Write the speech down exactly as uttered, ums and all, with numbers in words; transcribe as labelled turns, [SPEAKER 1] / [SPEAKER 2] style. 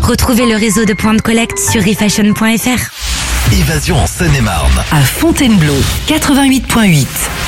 [SPEAKER 1] Retrouvez le réseau de points de collecte sur refashion point f r.
[SPEAKER 2] Évasion en Seine-et-Marne.
[SPEAKER 3] À Fontainebleau, quatre-vingt-huit virgule huit.